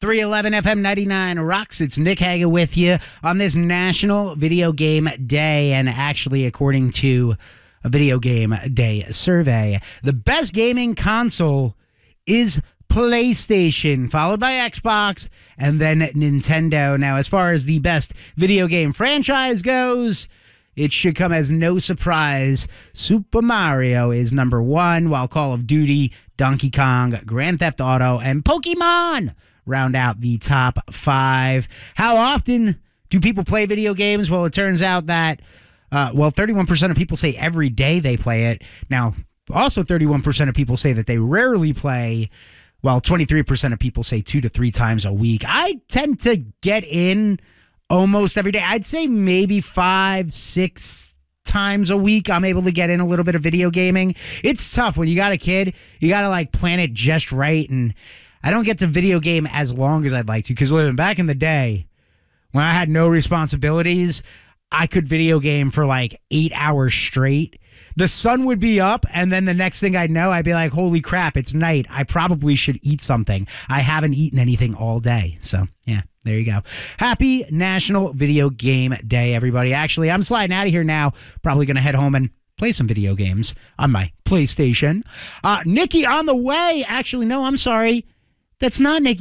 311 FM 99 Rocks. It's Nick Haga with you on this National Video Game Day. And actually, according to a Video Game Day survey, the best gaming console is PlayStation, followed by Xbox, and then Nintendo. Now, as far as the best video game franchise goes, it should come as no surprise. Super Mario is number one, while Call of Duty, Donkey Kong, Grand Theft Auto, and Pokemon round out the top five. How often do people play video games? Well, it turns out that, 31% of people say every day they play it. Now, also 31% of people say that they rarely play, while 23% of people say 2 to 3 times a week. I tend to get in almost every day. I'd say maybe 5-6 times a week I'm able to get in a little bit of video gaming. It's tough when you got a kid. You got to plan it just right. And I don't get to video game as long as I'd like to, because living back in the day when I had no responsibilities, I could video game for 8 hours straight. The sun would be up, and then the next thing I'd know, I'd be like, holy crap, it's night. I probably should eat something. I haven't eaten anything all day. So, yeah, there you go. Happy National Video Game Day, everybody. Actually, I'm sliding out of here now. Probably going to head home and play some video games on my PlayStation. Nikki on the way. Actually, no, I'm sorry. That's not Nikki.